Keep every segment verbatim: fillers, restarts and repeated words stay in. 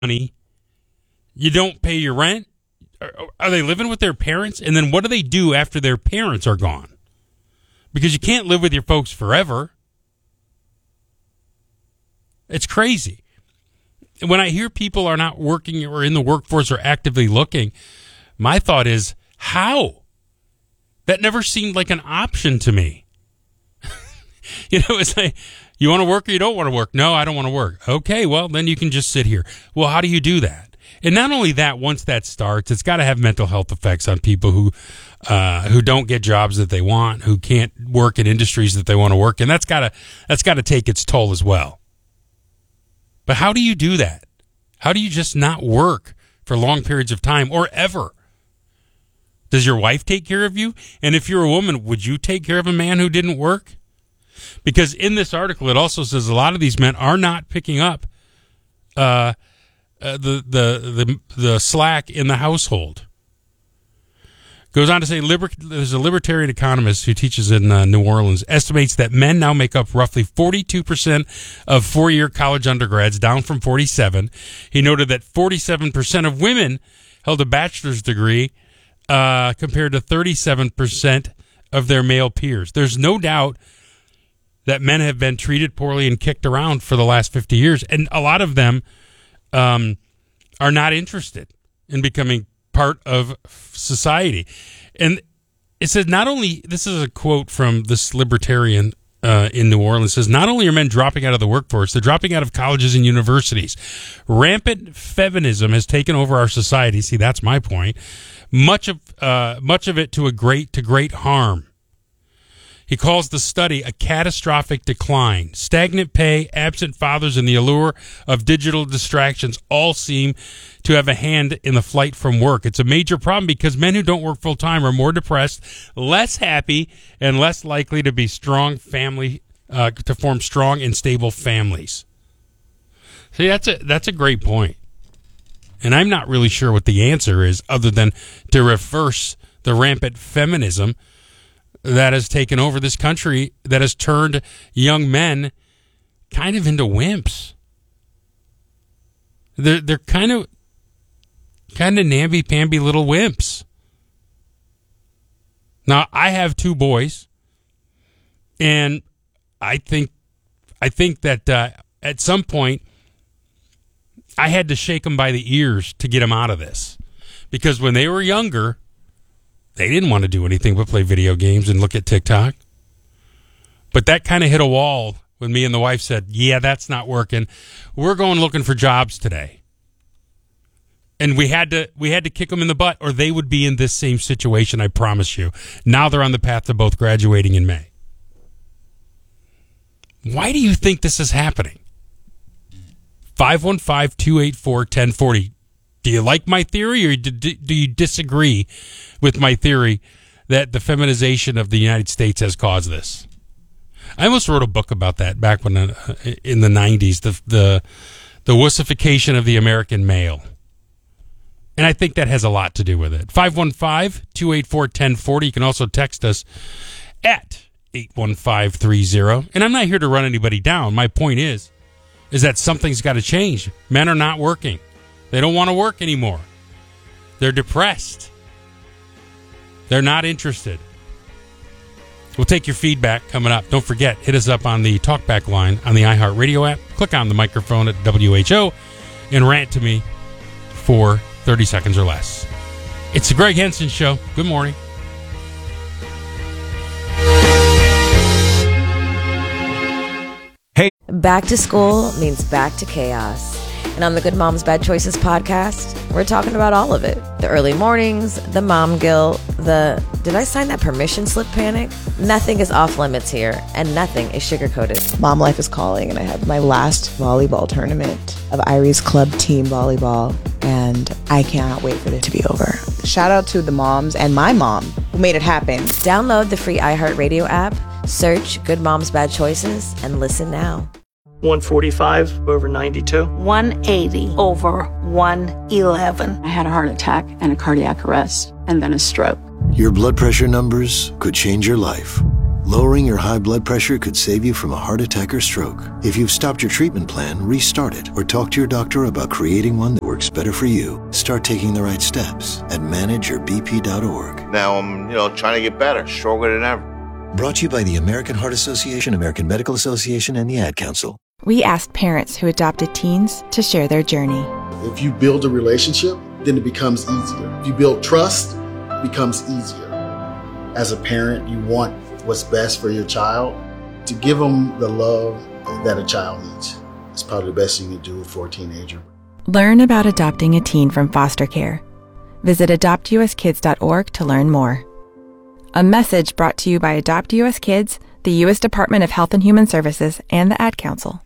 money. You don't pay your rent. Are, are they living with their parents? And then what do they do after their parents are gone? Because you can't live with your folks forever. It's crazy. When I hear people are not working or in the workforce or actively looking, my thought is, how? That never seemed like an option to me. You know, it's like, you want to work or you don't want to work? No, I don't want to work. Okay, well, then you can just sit here. Well, how do you do that? And not only that, once that starts, it's got to have mental health effects on people who uh, who don't get jobs that they want, who can't work in industries that they want to work in. That's got to that's got to take its toll as well. But how do you do that? How do you just not work for long periods of time or ever? Does your wife take care of you? And if you're a woman, would you take care of a man who didn't work? Because in this article, it also says a lot of these men are not picking up uh, uh, the, the the the slack in the household. Goes on to say, liber- there's a libertarian economist who teaches in uh, New Orleans, estimates that men now make up roughly forty-two percent of four-year college undergrads, down from forty-seven. He noted that forty-seven percent of women held a bachelor's degree uh, compared to thirty-seven percent of their male peers. There's no doubt that men have been treated poorly and kicked around for the last fifty years, and a lot of them um, are not interested in becoming part of society. And it says not only, this is a quote from this libertarian uh, in New Orleans, says not only are men dropping out of the workforce, they're dropping out of colleges and universities. Rampant feminism has taken over our society. See, that's my point. Much of uh, much of it to a great to great harm. He calls the study a catastrophic decline. Stagnant pay, absent fathers, and the allure of digital distractions all seem to have a hand in the flight from work. It's a major problem because men who don't work full-time are more depressed, less happy, and less likely to be strong family, uh, to form strong and stable families. See, that's a, that's a great point. And I'm not really sure what the answer is other than to reverse the rampant feminism that has taken over this country, that has turned young men kind of into wimps. They're they're kind of kind of namby-pamby little wimps. Now, I have two boys, and I think I think that uh, at some point I had to shake them by the ears to get them out of this, because when they were younger, they didn't want to do anything but play video games and look at TikTok. But that kind of hit a wall when me and the wife said, yeah, that's not working. We're going looking for jobs today. And we had to we had to kick them in the butt, or they would be in this same situation, I promise you. Now they're on the path to both graduating in May. Why do you think this is happening? five one five, two eight four, one zero four zero. Do you like my theory, or do you disagree with my theory that the feminization of the United States has caused this? I almost wrote a book about that back when uh, in the nineties, the the the wussification of the American male. And I think that has a lot to do with it. five one five, two eight four, one zero four zero. You can also text us at eight one five three zero. And I'm not here to run anybody down. My point is, is that something's got to change. Men are not working. They don't want to work anymore. They're depressed. They're not interested. We'll take your feedback coming up. Don't forget, hit us up on the talkback line on the iHeartRadio app. Click on the microphone at W H O and rant to me for thirty seconds or less. It's the Greg Henson Show. Good morning. Hey. Back to school means back to chaos. And on the Good Moms Bad Choices podcast, we're talking about all of it. The early mornings, the mom guilt, the did I sign that permission slip panic? Nothing is off limits here, and nothing is sugar-coated. Mom life is calling, and I have my last volleyball tournament of Irie's Club Team Volleyball, and I cannot wait for it to be over. Shout out to the moms and my mom who made it happen. Download the free iHeartRadio app, search Good Moms Bad Choices, and listen now. one forty-five over ninety-two. one eighty over one eleven. I had a heart attack and a cardiac arrest and then a stroke. Your blood pressure numbers could change your life. Lowering your high blood pressure could save you from a heart attack or stroke. If you've stopped your treatment plan, restart it or talk to your doctor about creating one that works better for you. Start taking the right steps at manage your b p dot org. Now I'm, you know, trying to get better, stronger than ever. Brought to you by the American Heart Association, American Medical Association, and the Ad Council. We asked parents who adopted teens to share their journey. If you build a relationship, then it becomes easier. If you build trust, it becomes easier. As a parent, you want what's best for your child. To give them the love that a child needs is probably the best thing you can do for a teenager. Learn about adopting a teen from foster care. Visit adopt u s kids dot org to learn more. A message brought to you by Adopt U S Kids, the U S Department of Health and Human Services, and the Ad Council.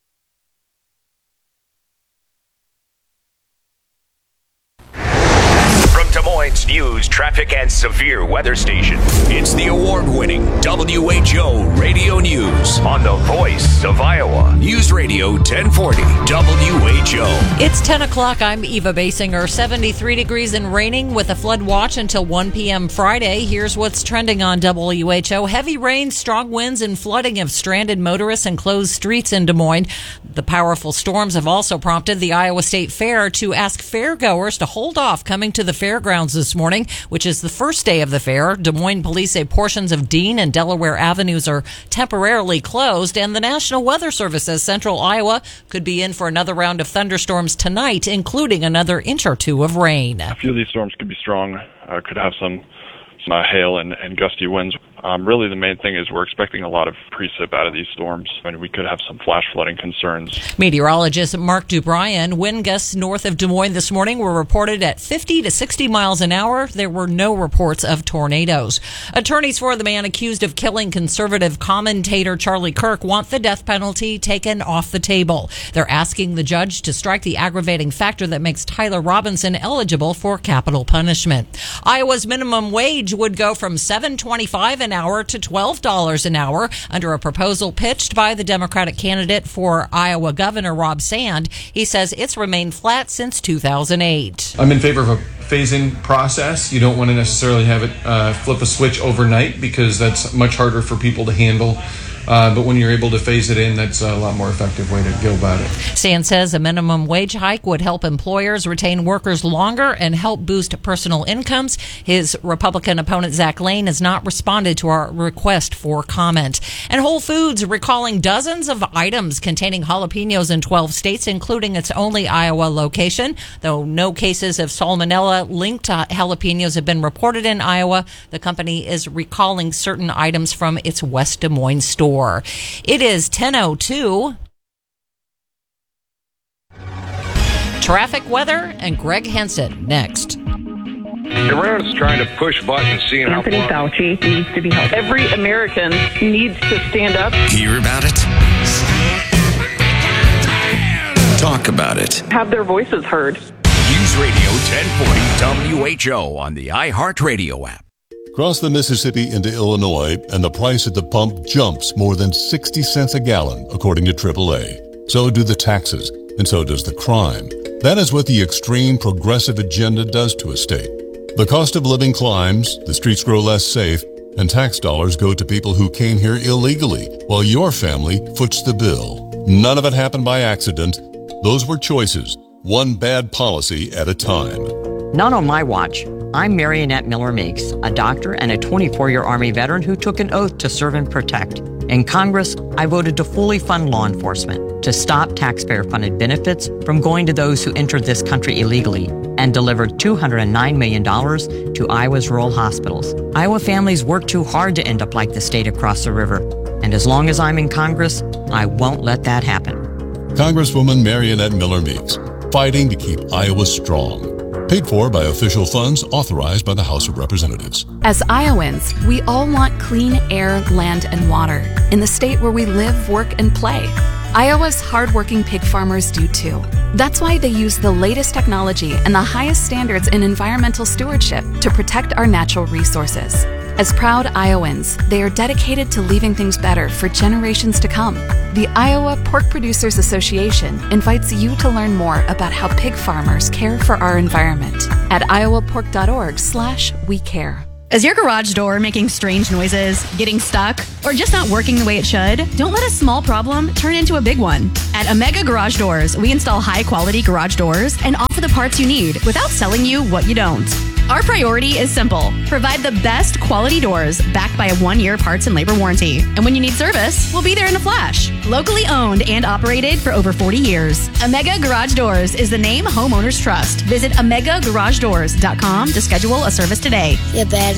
Des Moines News, traffic, and severe weather station. It's the award-winning W H O Radio News on the voice of Iowa. News Radio ten forty W H O. It's ten o'clock. I'm Eva Basinger. seventy-three degrees and raining with a flood watch until one p.m. Friday. Here's what's trending on W H O. Heavy rain, strong winds, and flooding of stranded motorists and closed streets in Des Moines. The powerful storms have also prompted the Iowa State Fair to ask fairgoers to hold off coming to the fairgrounds this morning, which is the first day of the fair. Des Moines police say portions of Dean and Delaware Avenues are temporarily closed, and the National Weather Service says central Iowa could be in for another round of thunderstorms tonight, including another inch or two of rain. A few of these storms could be strong, uh, could have some, some uh, hail and, and gusty winds. Um, really, the main thing is we're expecting a lot of precip out of these storms, and we could have some flash flooding concerns. Meteorologist Mark Dubryan, wind gusts north of Des Moines this morning were reported at fifty to sixty miles an hour. There were no reports of tornadoes. Attorneys for the man accused of killing conservative commentator Charlie Kirk want the death penalty taken off the table. They're asking the judge to strike the aggravating factor that makes Tyler Robinson eligible for capital punishment. Iowa's minimum wage would go from seven twenty-five an hour to twelve dollars an hour under a proposal pitched by the Democratic candidate for Iowa Governor Rob Sand. He says it's remained flat since two thousand eight. I'm in favor of a phasing process. You don't want to necessarily have it uh, flip a switch overnight because that's much harder for people to handle. Uh, but when you're able to phase it in, that's a lot more effective way to go about it. Sand says a minimum wage hike would help employers retain workers longer and help boost personal incomes. His Republican opponent, Zach Lane, has not responded to our request for comment. And Whole Foods recalling dozens of items containing jalapenos in twelve states, including its only Iowa location. Though no cases of salmonella linked to jalapenos have been reported in Iowa, the company is recalling certain items from its West Des Moines store. It is ten oh two. Traffic, weather, and Greg Henson next. Iran's trying to push buttons, seeing how Anthony Fauci needs to be helped. Every American needs to stand up. Hear about it? Talk about it. Have their voices heard. News Radio ten forty W H O on the iHeartRadio app. Cross the Mississippi into Illinois, and the price at the pump jumps more than sixty cents a gallon, according to triple A. So do the taxes, and so does the crime. That is what the extreme progressive agenda does to a state. The cost of living climbs, the streets grow less safe, and tax dollars go to people who came here illegally, while your family foots the bill. None of it happened by accident. Those were choices, one bad policy at a time. Not on my watch. I'm Mary Annette Miller Meeks, a doctor and a twenty-four-year Army veteran who took an oath to serve and protect. In Congress, I voted to fully fund law enforcement, to stop taxpayer-funded benefits from going to those who entered this country illegally, and delivered two hundred nine million dollars to Iowa's rural hospitals. Iowa families work too hard to end up like the state across the river, and as long as I'm in Congress, I won't let that happen. Congresswoman Mary Annette Miller Meeks, fighting to keep Iowa strong. Paid for by official funds authorized by the House of Representatives. As Iowans, we all want clean air, land, and water in the state where we live, work, and play. Iowa's hardworking pig farmers do too. That's why they use the latest technology and the highest standards in environmental stewardship to protect our natural resources. As proud Iowans, they are dedicated to leaving things better for generations to come. The Iowa Pork Producers Association invites you to learn more about how pig farmers care for our environment at iowa pork dot org slash we care. Is your garage door making strange noises, getting stuck, or just not working the way it should? Don't let a small problem turn into a big one. At Omega Garage Doors, we install high-quality garage doors and offer the parts you need without selling you what you don't. Our priority is simple. Provide the best quality doors backed by a one-year parts and labor warranty. And when you need service, we'll be there in a flash. Locally owned and operated for over forty years. Omega Garage Doors is the name homeowners trust. Visit omega garage doors dot com to schedule a service today. You better